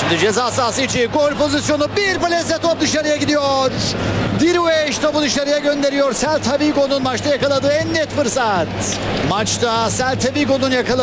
Şimdi ceza sahası içi gol pozisyonu, bir plase top dışarıya gidiyor. Dirueş topu dışarıya gönderiyor. Celta Vigo'nun maçta yakaladığı en net fırsat. Maçta Celta Vigo'nun yakaladığı